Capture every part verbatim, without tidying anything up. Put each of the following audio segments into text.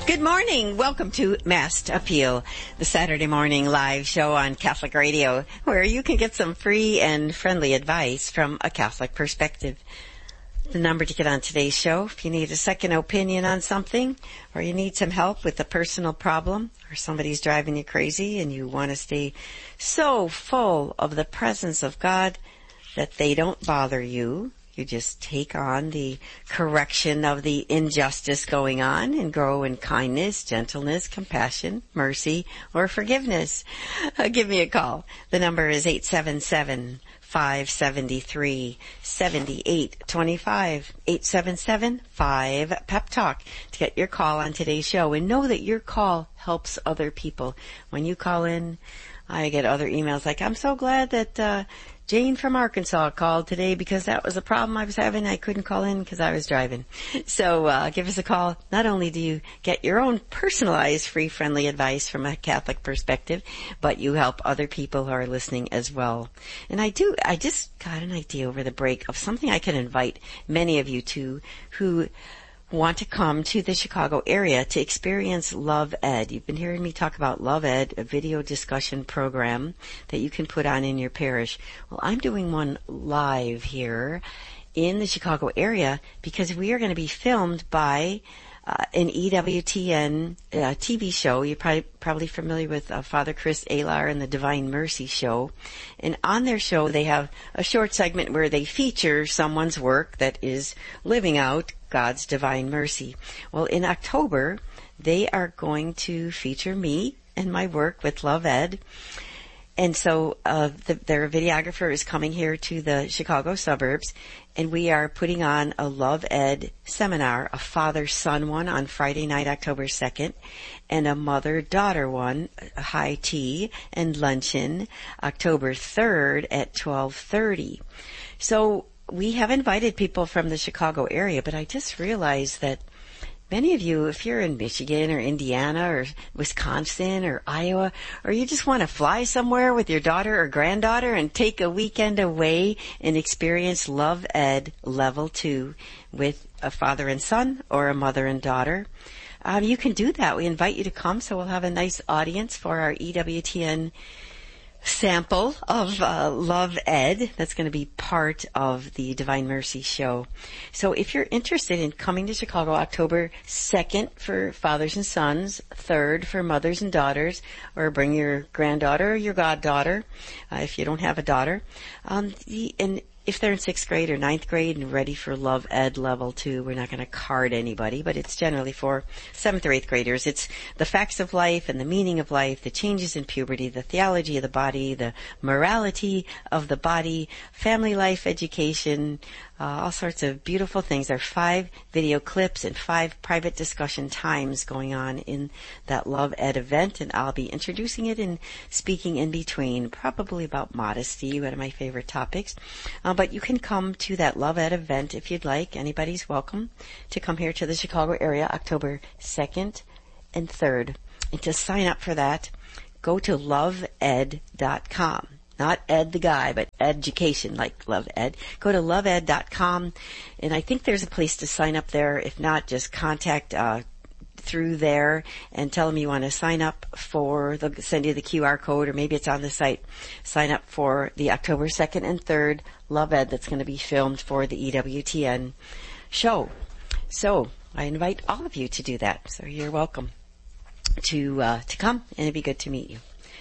Good morning. Welcome to Mass Appeal, the Saturday morning live show on Catholic Radio, where you can get some free and friendly advice from a Catholic perspective. The number to get on today's show, if you need a second opinion on something, or you need some help with a personal problem, or somebody's driving you crazy and you want to stay so full of the presence of God that they don't bother you. You just take on the correction of the injustice going on and grow in kindness, gentleness, compassion, mercy, or forgiveness. Uh, give me a call. The number is eight seven seven, five seven three, seven eight two five, eight seven seven, five, pep talk to get your call on today's show. And know that your call helps other people. When you call in, I get other emails like, I'm so glad that uh Jane from Arkansas called today because that was a problem I was having. I couldn't call in because I was driving. So uh give us a call. Not only do you get your own personalized, free, friendly advice from a Catholic perspective, but you help other people who are listening as well. And I do, I just got an idea over the break of something I can invite many of you to who want to come to the Chicago area to experience Love Ed. You've been hearing me talk about Love Ed, a video discussion program that you can put on in your parish. Well, I'm doing one live here in the Chicago area because we are going to be filmed by uh, an E W T N uh, T V show. You're probably, probably familiar with uh, Father Chris Alar and the Divine Mercy show. And on their show, they have a short segment where they feature someone's work that is living out God's divine mercy. Well, in October, they are going to feature me and my work with Love Ed. And so uh, the, their videographer is coming here to the Chicago suburbs, and we are putting on a Love Ed seminar, a father-son one on Friday night, October second, and a mother-daughter one, high tea and luncheon, October third at twelve thirty. So we have invited people from the Chicago area, but I just realized that many of you, if you're in Michigan or Indiana or Wisconsin or Iowa, or you just want to fly somewhere with your daughter or granddaughter and take a weekend away and experience Love Ed Level two with a father and son or a mother and daughter, um, you can do that. We invite you to come, so we'll have a nice audience for our E W T N sample of uh, Love Ed. That's going to be part of the Divine Mercy show. So if you're interested in coming to Chicago October second for fathers and sons, third for mothers and daughters, or bring your granddaughter or your goddaughter uh, if you don't have a daughter, um, the, and if they're in sixth grade or ninth grade and ready for Love Ed Level two, we're not going to card anybody, but it's generally for seventh or eighth graders. It's the facts of life and the meaning of life, the changes in puberty, the theology of the body, the morality of the body, family life education, uh, all sorts of beautiful things. There are five video clips and five private discussion times going on in that Love Ed event, and I'll be introducing it and speaking in between, probably about modesty, one of my favorite topics. Um, but you can come to that Love Ed event if you'd like. Anybody's welcome to come here to the Chicago area October second and third. And to sign up for that, go to love ed dot com. Not Ed the guy, but education, like Love Ed. Go to love ed dot com, and I think there's a place to sign up there. If not, just contact uh through there and tell them you want to sign up for, they'll send you the Q R code, or maybe it's on the site. Sign up for the October second and third Love Ed that's going to be filmed for the E W T N show. So I invite all of you to do that. So you're welcome to uh to come, and it'd be good to meet you.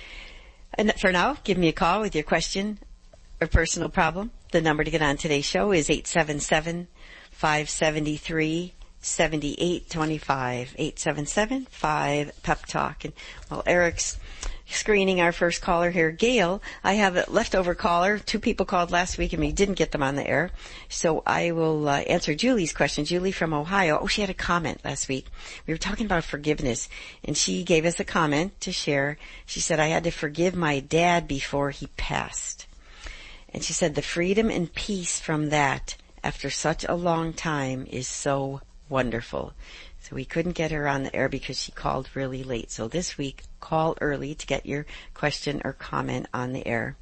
And for now, give me a call with your question or personal problem. The number to get on today's show is eight seven seven, five seven three, seven eight two five, eight seven seven, five, pep talk. And while Eric's screening our first caller here, Gail, I have a leftover caller. Two people called last week and we didn't get them on the air. So I will uh, answer Julie's question. Julie from Ohio. Oh, she had a comment last week. We were talking about forgiveness, and she gave us a comment to share. She said, I had to forgive my dad before he passed. And she said, the freedom and peace from that after such a long time is so wonderful. So we couldn't get her on the air because she called really late. So this week, call early to get your question or comment on the air.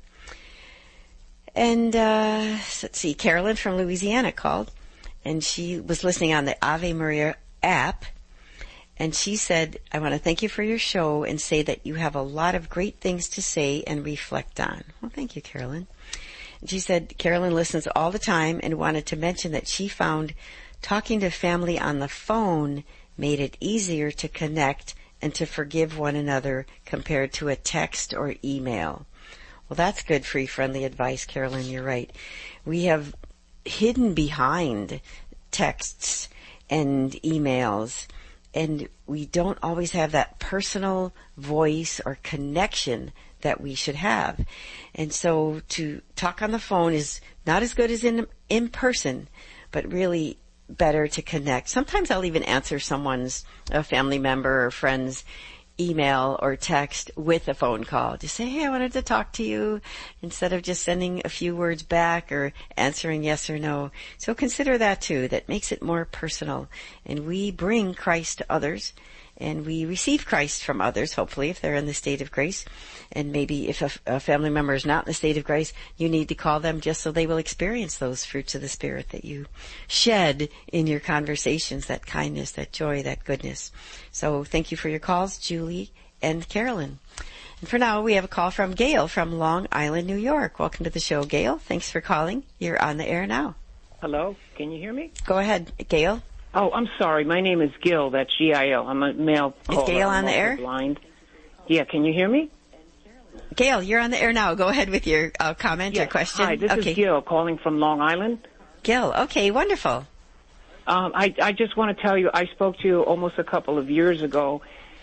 And uh let's see, Carolyn from Louisiana called, and she was listening on the Ave Maria app. And she said, I want to thank you for your show and say that you have a lot of great things to say and reflect on. Well, thank you, Carolyn. And she said, Carolyn listens all the time and wanted to mention that she found talking to family on the phone made it easier to connect and to forgive one another compared to a text or email. Well, that's good, free, friendly advice, Carolyn. You're right. We have hidden behind texts and emails, and we don't always have that personal voice or connection that we should have. And so to talk on the phone is not as good as in in person, but really better to connect. Sometimes I'll even answer someone's, a family member or friend's email or text with a phone call. Just say, hey, I wanted to talk to you, instead of just sending a few words back or answering yes or no. So consider that too. That makes it more personal. And we bring Christ to others, and we receive Christ from others, hopefully, if they're in the state of grace. And maybe if a, a family member is not in the state of grace, you need to call them just so they will experience those fruits of the Spirit that you shed in your conversations, that kindness, that joy, that goodness. So thank you for your calls, Julie and Carolyn. And for now, we have a call from Gail from Long Island, New York. Welcome to the show, Gail. Thanks for calling. You're on the air now. Hello, can you hear me? Go ahead, Gail. Oh, I'm sorry. My name is Gil. That's G I L. I'm a male caller. Is Gail on the air? Blind. Yeah, can you hear me? Gail, you're on the air now. Go ahead with your uh, comment yes. or question. Hi, this okay. is Gil calling from Long Island. Gil, okay, wonderful. Um, I, I just want to tell you, I spoke to you almost a couple of years ago,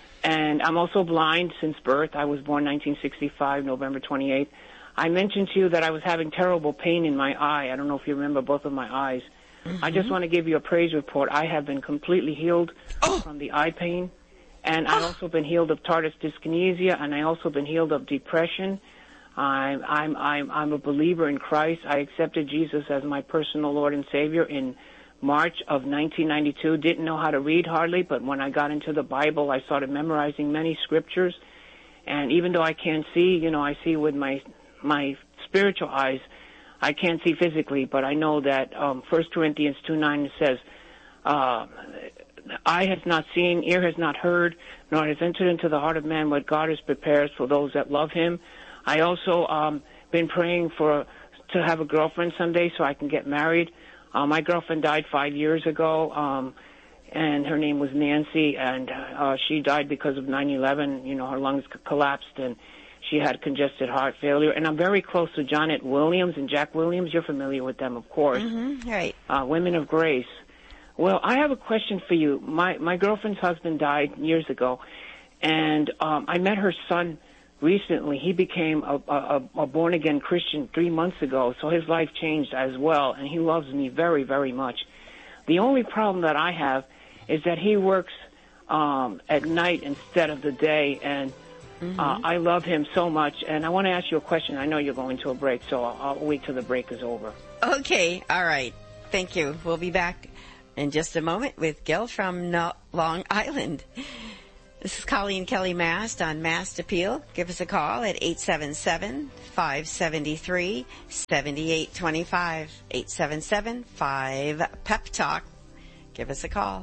and I'm also blind since birth. I was born nineteen sixty-five, November twenty-eighth. I mentioned to you that I was having terrible pain in my eye. I don't know if you remember both of my eyes. Mm-hmm. I just want to give you a praise report. I have been completely healed oh. from the eye pain, and oh. I've also been healed of tardive dyskinesia, and I also been healed of depression. I'm I'm I'm I'm a believer in Christ. I accepted Jesus as my personal Lord and Savior in March of nineteen ninety-two. Didn't know how to read hardly, but when I got into the Bible, I started memorizing many scriptures. And even though I can't see, you know, I see with my my spiritual eyes. I can't see physically, but I know that um, First Corinthians two nine says, uh, eye has not seen, ear has not heard, nor has entered into the heart of man what God has prepared for those that love him. I also um, been praying for to have a girlfriend someday so I can get married. Uh, my girlfriend died five years ago, um, and her name was Nancy, and uh, she died because of nine eleven. You know, her lungs collapsed, and she had congested heart failure. And I'm very close to Janet Williams and Jack Williams. You're familiar with them, of course. Mm-hmm, right. Uh, Women of Grace. Well, I have a question for you. My my girlfriend's husband died years ago, and um, I met her son recently. He became a, a, a born-again Christian three months ago, so his life changed as well, and he loves me very, very much. The only problem that I have is that he works um, at night instead of the day, and Mm-hmm. Uh, I love him so much, and I want to ask you a question. I know you're going to a break, so I'll, I'll wait till the break is over. Okay, all right. Thank you. We'll be back in just a moment with Gil from no- Long Island. This is Colleen Kelly Mast on Mast Appeal. Give us a call at eight seven seven, five seven three, seven eight two five, eight seven seven, five, P E P Talk. Give us a call.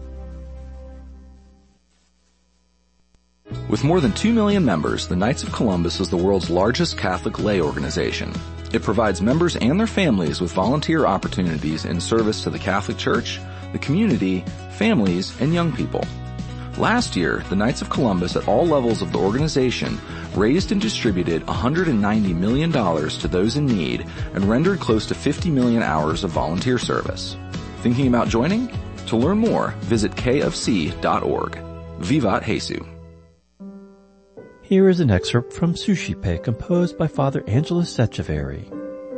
With more than two million members, the Knights of Columbus is the world's largest Catholic lay organization. It provides members and their families with volunteer opportunities in service to the Catholic Church, the community, families, and young people. Last year, the Knights of Columbus at all levels of the organization raised and distributed one hundred ninety million dollars to those in need and rendered close to fifty million hours of volunteer service. Thinking about joining? To learn more, visit k f c dot org. Vivat Jesus. Here is an excerpt from Sushi Pay composed by Father Angelos Echeverry.